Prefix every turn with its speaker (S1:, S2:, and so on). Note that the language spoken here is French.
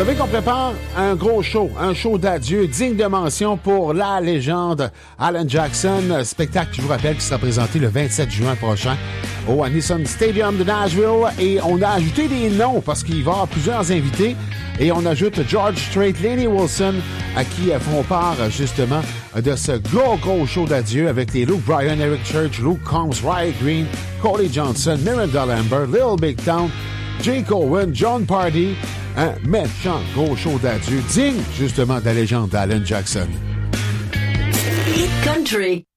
S1: savez qu'on prépare un gros show, un show d'adieu digne de mention pour la légende Alan Jackson. Spectacle, je vous rappelle, qui sera présenté le 27 juin prochain au Nissan Stadium de Nashville. Et on a ajouté des noms parce qu'il va y avoir plusieurs invités. Et on ajoute George Strait, Lainey Wilson, à qui font part justement de ce gros show d'adieu avec les Luke Bryan, Eric Church, Luke Combs, Riot Green, Coley Johnson, Miranda Lambert, Little Big Town, Jake Owen, John Party. Un méchant gros show d'adieu digne justement de la légende d'Alan Jackson.
S2: Hit Country.